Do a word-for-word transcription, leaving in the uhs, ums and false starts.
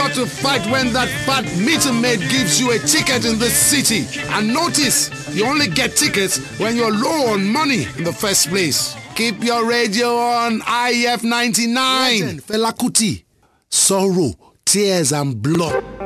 got to fight when that fat meter maid gives you a ticket in this city. And notice, you only get tickets when you're low on money in the first place. Keep your radio on I F ninety-nine. Legend Fela Kuti. Sorrow, tears and blood.